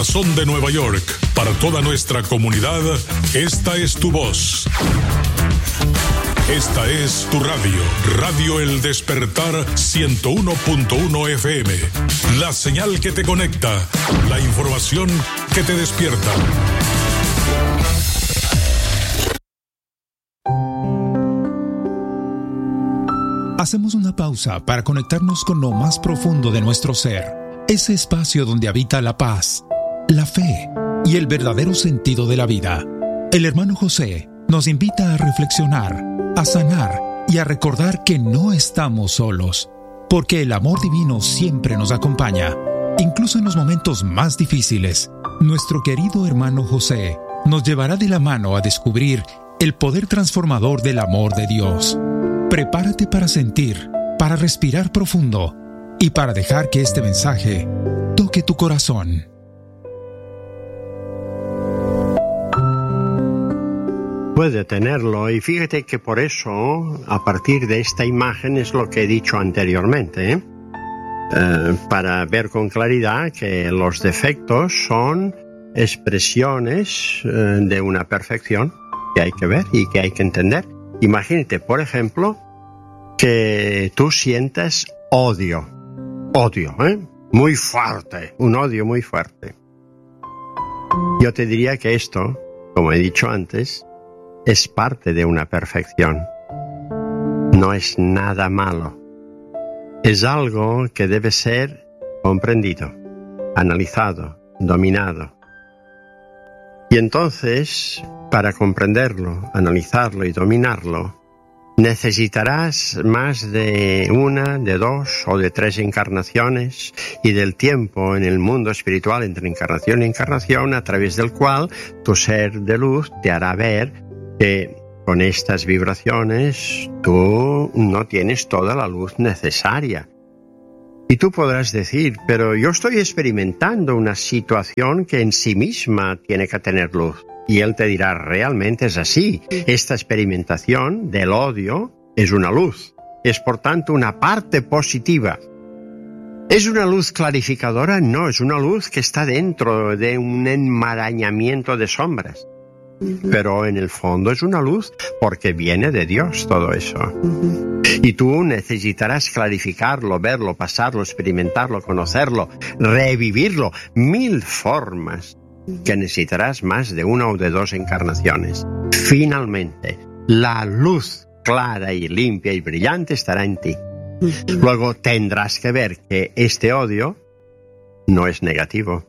Son de Nueva York, para toda nuestra comunidad, esta es tu voz. Esta es tu radio, Radio El Despertar 101.1 FM. La señal que te conecta, la información que te despierta. Hacemos una pausa para conectarnos con lo más profundo de nuestro ser, ese espacio donde habita la paz, la fe y el verdadero sentido de la vida. El hermano José nos invita a reflexionar, a sanar y a recordar que no estamos solos, porque el amor divino siempre nos acompaña, incluso en los momentos más difíciles. Nuestro querido hermano José nos llevará de la mano a descubrir el poder transformador del amor de Dios. Prepárate para sentir, para respirar profundo y para dejar que este mensaje toque tu corazón. Puede tenerlo, y fíjate que por eso, a partir de esta imagen, es lo que he dicho anteriormente, para ver con claridad que los defectos son expresiones de una perfección que hay que ver y que hay que entender. Imagínate, por ejemplo, que tú sientas odio, muy fuerte, un odio muy fuerte. Yo te diría que esto, como he dicho antes, es parte de una perfección. No es nada malo. Es algo que debe ser comprendido, analizado, dominado. Y entonces, para comprenderlo, analizarlo y dominarlo, necesitarás más de una, de dos o de tres encarnaciones y del tiempo en el mundo espiritual entre encarnación y encarnación, a través del cual tu ser de luz te hará ver que con estas vibraciones tú no tienes toda la luz necesaria. Y tú podrás decir, pero yo estoy experimentando una situación que en sí misma tiene que tener luz. Y él te dirá, realmente es así. Esta experimentación del odio es una luz. Es por tanto una parte positiva. ¿Es una luz clarificadora? No, es una luz que está dentro de un enmarañamiento de sombras. Pero en el fondo es una luz porque viene de Dios todo eso. Y tú necesitarás clarificarlo, verlo, pasarlo, experimentarlo, conocerlo, revivirlo, 1000 formas, que necesitarás más de una o de dos encarnaciones. Finalmente, la luz clara y limpia y brillante estará en ti. Luego tendrás que ver que este odio no es negativo.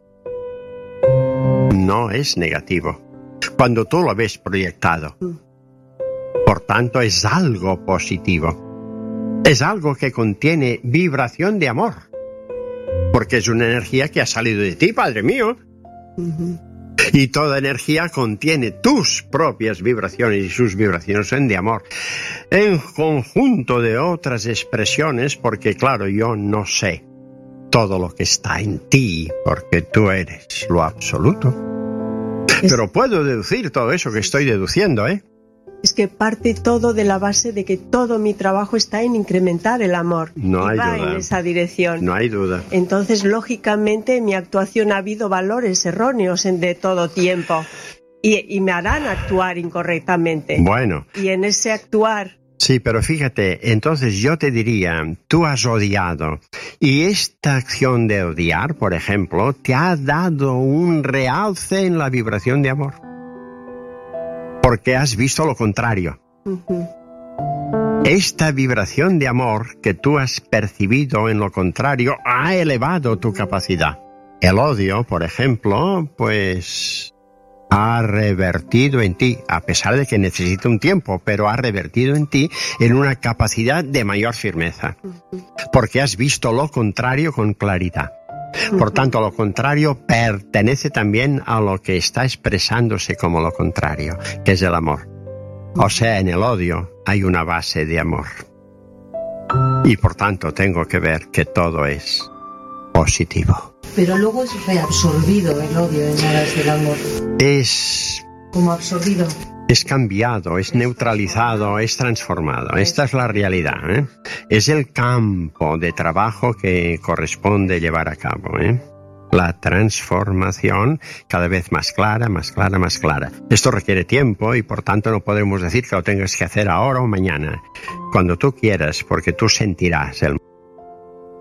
No es negativo. Cuando tú lo ves proyectado. Por tanto, es algo positivo. Es algo que contiene vibración de amor. Porque es una energía que ha salido de ti, Padre mío. Y toda energía contiene tus propias vibraciones, y sus vibraciones son de amor. En conjunto de otras expresiones, porque claro, yo no sé todo lo que está en ti, porque tú eres lo absoluto. Pero puedo deducir todo eso que estoy deduciendo, Es que parte todo de la base de que todo mi trabajo está en incrementar el amor. No hay va duda. En esa dirección. No hay duda. Entonces, lógicamente, en mi actuación ha habido valores erróneos de todo tiempo. Y me harán actuar incorrectamente. Bueno. Y en ese actuar... Sí, pero fíjate, entonces yo te diría, tú has odiado, y esta acción de odiar, por ejemplo, te ha dado un realce en la vibración de amor, porque has visto lo contrario. Esta vibración de amor que tú has percibido en lo contrario ha elevado tu capacidad. El odio, por ejemplo, pues ha revertido en ti, a pesar de que necesita un tiempo, pero ha revertido en ti en una capacidad de mayor firmeza, porque has visto lo contrario con claridad. Por tanto, lo contrario pertenece también a lo que está expresándose como lo contrario, que es el amor. O sea, en el odio hay una base de amor. Y por tanto, tengo que ver que todo es positivo. Pero luego es reabsorbido el odio en aras del amor. Es... como absorbido. Es cambiado, es neutralizado, es transformado. Esta es la realidad, Es el campo de trabajo que corresponde llevar a cabo, la transformación cada vez más clara, más clara, más clara. Esto requiere tiempo y por tanto no podemos decir que lo tengas que hacer ahora o mañana. Cuando tú quieras, porque tú sentirás el